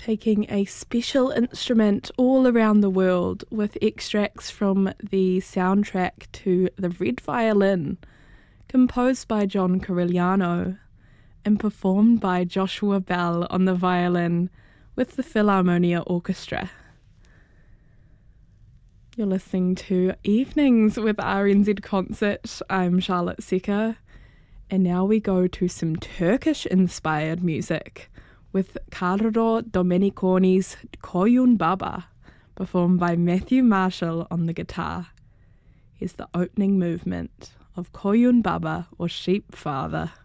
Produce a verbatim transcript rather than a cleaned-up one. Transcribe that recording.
taking a special instrument all around the world with extracts from the soundtrack to The Red Violin, composed by John Corigliano and performed by Joshua Bell on the violin with the Philharmonia Orchestra. You're listening to Evenings with R N Z Concert. I'm Charlotte Secker, and now we go to some Turkish-inspired music with Carlo Domeniconi's Koyun Baba, performed by Matthew Marshall on the guitar. Here's the opening movement of Koyun Baba, or Sheep Father.